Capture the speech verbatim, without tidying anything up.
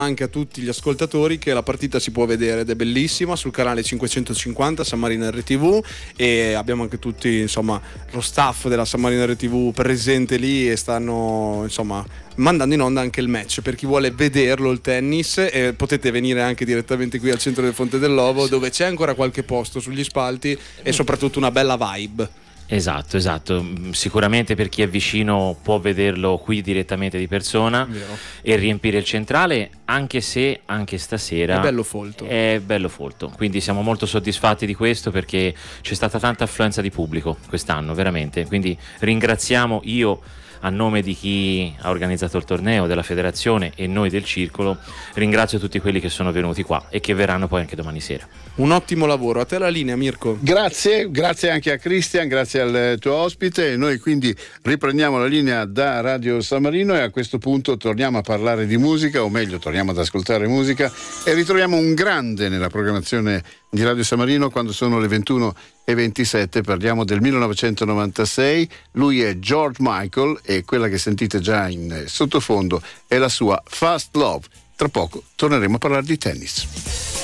anche a tutti gli ascoltatori che la partita si può vedere ed è bellissima sul canale cinquecentocinquanta San Marino R T V, e abbiamo anche tutti, insomma, lo staff della San Marino R T V presente lì e stanno, insomma, mandando in onda anche il match per chi vuole vederlo, il tennis, e potete venire anche direttamente qui al centro del Fonte del Lovo, dove c'è ancora qualche posto sugli spalti e soprattutto una bella vibe. Esatto, esatto. Sicuramente per chi è vicino può vederlo qui direttamente di persona. Vero. E riempire il centrale, anche se anche stasera è bello folto. È bello folto. Quindi siamo molto soddisfatti di questo, perché c'è stata tanta affluenza di pubblico quest'anno, veramente. Quindi ringraziamo, io a nome di chi ha organizzato il torneo, della federazione e noi del circolo, ringrazio tutti quelli che sono venuti qua e che verranno poi anche domani sera. Un ottimo lavoro. A te la linea, Mirko. Grazie, grazie anche a Cristian, grazie al tuo ospite. Noi quindi riprendiamo la linea da Radio San Marino e a questo punto torniamo a parlare di musica, o meglio torniamo ad ascoltare musica, e ritroviamo un grande nella programmazione di Radio San Marino quando sono le ventuno e ventisette. Parliamo del millenovecentonovantasei. Lui è George Michael e quella che sentite già in sottofondo è la sua Fast Love. Tra poco torneremo a parlare di tennis.